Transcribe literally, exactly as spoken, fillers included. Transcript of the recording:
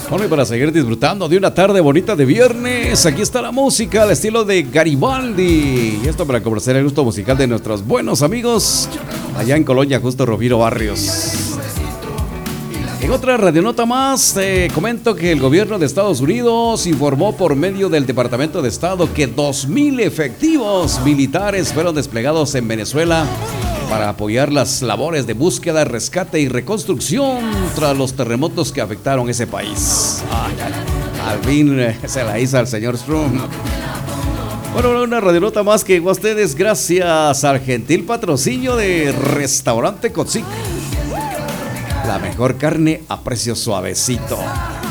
Bueno, y para seguir disfrutando de una tarde bonita de viernes, aquí está la música al estilo de Garibaldi. Y esto para complacer el gusto musical de nuestros buenos amigos allá en Colonia Justo Rovira Barrios. En otra radionota más, te comento que el gobierno de Estados Unidos informó por medio del Departamento de Estado que dos mil efectivos militares fueron desplegados en Venezuela para apoyar las labores de búsqueda, rescate y reconstrucción tras los terremotos que afectaron ese país. Ay, ay, al fin eh, se la hizo al señor Trump. Bueno, una radionota más que llegó a ustedes gracias al gentil patrocinio de Restaurante Cotzic. La mejor carne a precio suavecito.